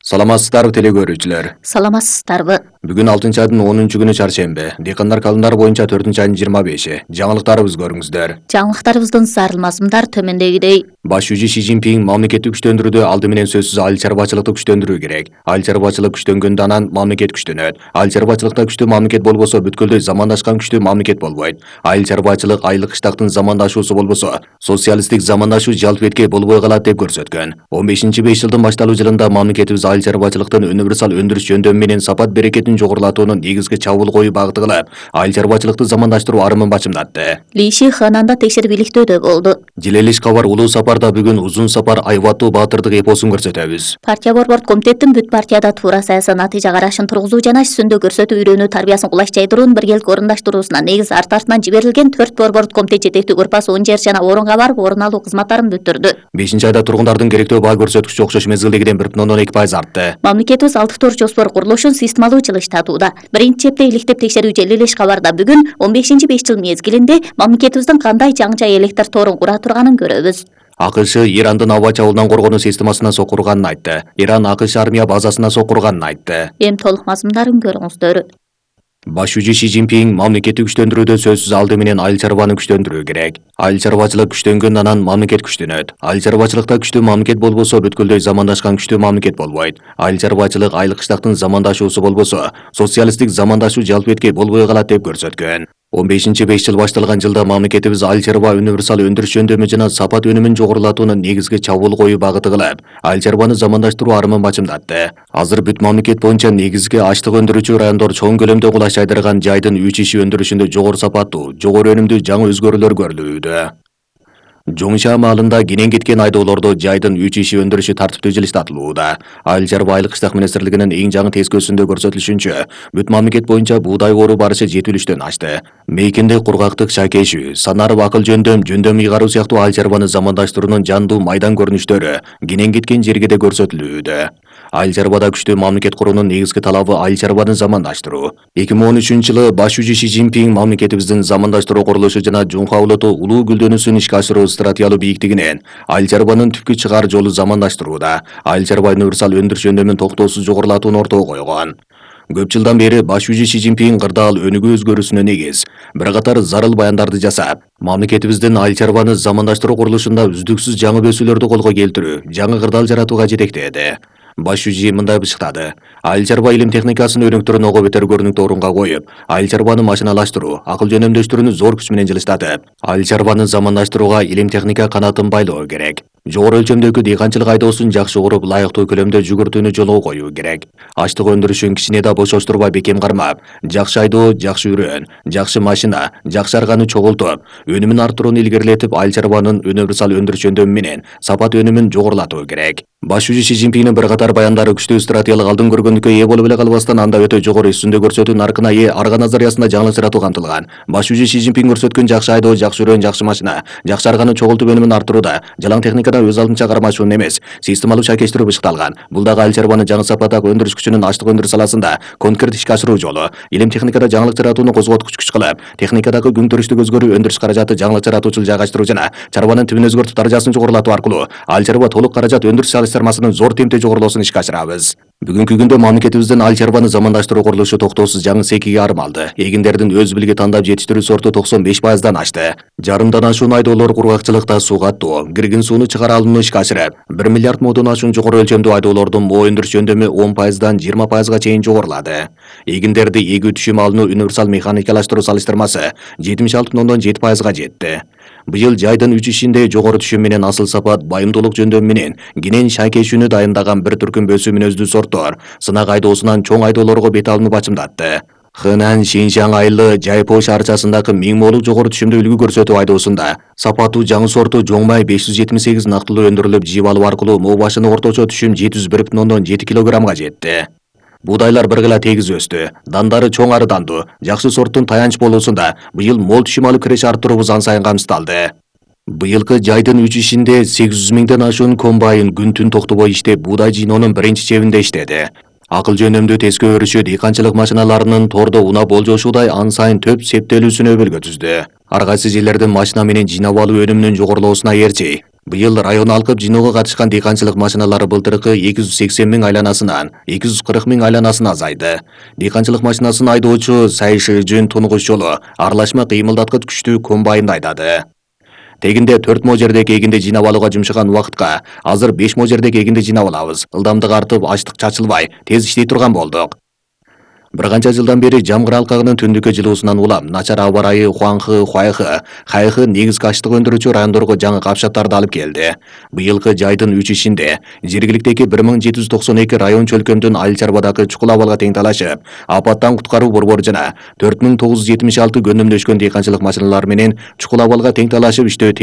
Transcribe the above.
Саламатсыздарбы теле көрүүчүлөр. Саламатсыздарбы. Бүгүн 6 айдын 10 күнү чаршемби. Дыйкандар калымдары боюнча 4 айдын 25. Жаңылыктарыбыз көрүңүздөр. Жаңылыктарыбыздын зарылмасымдар төмөндөгүдөй. Баш жүзү Си Цзиньпин мамлекеттик күчтөндүрүүдө алды менен сөзсүз айыл чарбачылыкты күчтөндүрүү керек. Айыл чарбачылык күчтөнгөндө анан мамлекет күчтөнөт. Айыл чарбачылыкта күчтүү мамлекет болбосо бүткүлдөй замандашкан күчтүү мамлекет болбойт. Айыл чарбачылык айыл кыштактын замандашуусу болбосо социалисттик замандашуу жалп эткей болбой калат деп көрсөткөн. 15-5 жылдын башталуу жылында мамлекетибиз айыл чарбачылыктын универсал өндүрүш жөндөмү менен сапат берекетин жогорулатуунун негизги чабуул коюу багыты кылып, айыл чарбачылыкты замандаштыруу арымын бачымдатты. Ли Шихананда текшерип иликтөөдө болду. Жилелиш кабар улуу сапарда бүгүн узун сапар Айбаттуу баатырдык эпосун көрсөтөбүз. Партия борборд комитеттин бүт партияда туура саясий натыйжа карашын тургузуу жана сүндө көрсөтүү үйрөнүү тарбиясын кулаш жайдыруунун биргелик орундаштыруусуна негиз арт артынан жиберилген 4 борборд комитет жетектүү группасы 10 жер жана орунга барып орун алуу кызматтарын бүтүрдү. 5-айда тургундардын керектөө баа көрсөткүчү окшош мезгилдегиден 1,2% артты. Мамлекетибиз 6 тор жоспор курулушун системалуу жылыштатууда. Биринчи чепте иликтеп текшерүү Желилиш кабарда бүгүн 15-5 жыл мезгилинде мамлекетибиздин кандай жаңы электр торун кура турганын көрөбүз. АКШ Ирандын аба чабуулдан коргонуу системасына сокурганын айтты. Иран АКШ армия базасына сокурганын айтты. Эми толук мазмундарын көрүңүздөр. Баш жүзү Си Цзиньпин мамлекеттик күчтөндүрүүдө сөзсүз алды менен айыл чарбаны күчтөндүрүү керек. Айыл чарбачылык күчтөнгөндө анан мамлекет күчтөнөт. Айыл чарбачылыкта күчтүү мамлекет болбосо бүткүлдөй замандашкан күчтүү мамлекет болбойт. Айыл чарбачылык айыл кыштактын замандашуусу болбосо социалисттик замандашуу жалп эткей болбой калат деп көрсөткөн. 15-5 жыл башталган жылда мамлекетибиз айыл чарба универсал өндүрүш жөндөмү жана сапат өнүмүн жогорулатуунун негизги чабуул коюу багыты кылып, айыл чарбаны замандаштыруу арымын бачымдатты. Азыр бүт мамлекет боюнча негизги ачлык өндүрүүчү райондор чоң көлөмдө кулаш жайдырган жайдын 3 иши өндүрүшүндө жогору сапаттуу, жогору өнүмдүү жаңы өзгөрүүлөр көрүлүүдө. Жоңша маалында кенен кеткен айдоолорду жайдын 3 иши өндүрүшү тартиптүү жылыштатылууда. Айыл чарба айыл кыштак министрлигинин эң жаңы тескөөсүндө көрсөтүлүшүнчө, бүт мамлекет боюнча буудай оруу барышы 70-төн ашты. Мейкинде кургактык шакешүү, Санаров акыл жөндөм ыйгаруу сыяктуу айыл чарбаны замандаштыруунун жандуу майдан көрүнүштөрү кенен кеткен жерге да көрсөтүлүүдө. Айыл чарбада күчтүү мамлекет куруунун негизги талабы айыл чарбаны замандаштыруу. 2013-жылы баш жүзү Си Цзиньпин мамлекетибиздин замандаштыруу курулушу жана Жунха улуту улуу гүлдөнүүсүн ишке ашыруу стратегиялуу бийиктигинен айыл чарбанын түпкү чыгаар жолу замандаштырууда. Айыл чарба универсал өндүрүш жөндөмүн токтоосуз жогорулатууну ортого койгон. Көп жылдан бери баш жүзү Си Цзиньпин кырдаал өнүгүү өзгөрүүсүнө негиз бир катар зарыл баяндарды жасап, мамлекетибиздин айыл чарбаны замандаштыруу курулушунда үздүксүз жаңы өсүүлөрдү колго келтирүү, жаңы кырдаал жаратууга жетектеди. Баш жүзү мындай бышыктады. Айыл чарба илим техникасын өнүктүрүүнү ого бетер көрүнүктүү орунга коюп, айыл чарбаны машиналаштыруу, акыл жөнөмдөштүрүүнү зор күч менен жылыштатып, айыл чарбаны замандаштырууга илим техника канатын байлоо керек. Жогору өлчөмдөгү дыйканчылык айдоосун жакшы уруп, лайыктуу көлөмдө жүгүртүүнү жолго коюу керек. Ачлык өндүрүшүн кичине да бошоштурбай бекем кармап, жакшы айдоо, жакшы үрөөн, жакшы машина, жакшы арганы чогултуп, өнүмүн арттырууну илгерилетип, айыл чарбанын универсал өндүрүш жөндөмү менен сапат өнүмүн жогорулатуу керек. Баш жүзү Си Цзиньпиндин бир катар баяндары күчтүү стратегиялык алдын көргөндүккө ээ болуп эле калбастан, анда өтө жогору үстүндө көрсөтүү наркына ээ арга назариясында жаңылык жаратуу камтылган. Баш жүзү Си Цзиньпин көрсөткөн жакшы айдоо, жакшы үрөөн, жакшы машина, жакшы арганы чогултуп өнүмүн арттырууда жалаң техникада өз алдынча кармашуун эмес, системалуу шакештирүү бышыкталган. Бул дагы айыл чарбаны жаңы сапаттагы өндүрүш күчүнүн ачлык өндүрүш саласында конкрет ишке ашыруу жолу. Илим техникада жаңылык жаратууну козготкуч күч кылып, техникадагы күнтөрүштүк өзгөрүү, өндүрүш каражаты жаңылык жаратуучул жайгаштыруу жана чарбанын түбүн өзгөртүп даражасын жогорулатуу аркылуу айыл чарба толук каражат өндүрүш салыштырмасынын зор жогорулуусун ишке ашырабыз. Бүгүнкү күндө мамлекетибиздин айыл чарбаны замандаштыруу курулушу токтоосуз жаңы секиге арым алды. Эгиндердин өз билги тандап жетиштирүү сорту 95%дан ашты. Жарымдан ашуун айдоолор кургакчылыкта суу каттоо, киргин сууну чыгара алууну ишке ашырып, 1 миллиард модон ашуун жогору өлчөмдүү айдоолордун моо өндүрүш жөндөмү 10%дан 20%га чейин жогорулады. Эгиндерди эгүү түшүм алууну универсал механикалаштыруу салыштырмасы 76,7%га жетти. Быйыл жайдын 3 ишинде жогору түшүм менен асыл сапат, байымдуулук жөндөмү менен кенен шайкешүүнү дайындаган бір түркүм бөсүү мүнөздүү сорттор сынак айдоосунан чоң айдоолорго бет алууну бачымдатты. Хэнань Шинжаң айылы Жайпо шаарчасындагы 1000 молук жогору түшүмдүү үлгү көрсөтүү айдоосунда сапаттуу жаңы сорту жоңмай 578 нактылуу өндүрүлүп, жип алуу аркылуу моо башыны орточо түшүм 701,7 килограммга жетти. Будайлар бир гыла тегиз өстү. Дандары чоң арыдандуу, жакшы сорттун таянч болуусунда быйыл мол түшүм алып киреше арттыруубуз ан сайын камсыздалды. Быйылкы жайдын 3 ишинде 800 миңден ашуун комбайн күн-түн токтобой иштеп буудай жыйноонун биринчи чебинде иштеди. Акыл жөнөмдүү тескөө өрүшү дыйканчылык машиналарынын тордо унап болжошуудай ан сайын төп септелүүсүнө өбөлгө түздү. Ар кайсы жерлердин машина менен жыйнап алуу өнүмүнүн жогорулоосуна ээрчи Быйыл район алкып жиноого катышкан дыйканчылык машиналары былтыркы 280 миң айланасынан 240 миң айланасына азайды. Дыйканчылык машинасын айдоочу сайышы жүн тунгуш жолу аралашма кыймылдаткыч күчтүү комбайнды айдады. Тегинде 4 мо жердеги эгинди жинап алууга жумшаган убакытка азыр 5 мо жердеги эгинди жинап алабыз. Ылдамдык артып, ачлык чачылбай, тез иштей турган болдук. Bir qancha жылдан бери жамгыр алкагынын түндүккө жылуусунан улам начар аба ырайы Хуанхы, Хуайхы, Хайхы негизги ачлык өндүрүүчү райондорго жаңы капшаттарды алып келди. Быйылкы жайдын 3 ишинде жергиликтеги 1792 район чөлкөмдүн Айыл Чарбадагы чукул абалга тең талашып, апаттан куткаруу борбору жана 4976 көнөмдөшкөн дыйканчылык машиналары менен чукул абалга тең талашып иштөө